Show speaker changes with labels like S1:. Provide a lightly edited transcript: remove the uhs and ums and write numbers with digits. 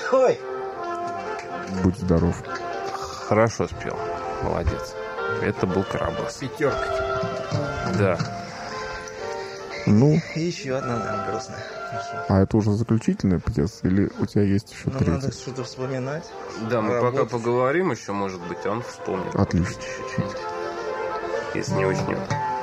S1: Ой!
S2: Будь здоров.
S3: Хорошо спел. Молодец. Это был Карабас.
S1: Пятерка.
S3: Да.
S2: Ну,
S1: И еще одна, да, грустная.
S2: а это уже заключительная пьеса? Или у тебя есть еще
S1: Ну, надо
S2: третья?
S1: что-то вспоминать.
S3: Да, мы
S1: Работать.
S3: пока поговорим еще, может быть, он вспомнит.
S2: Отлично.
S3: Еще что-нибудь. Если не очень.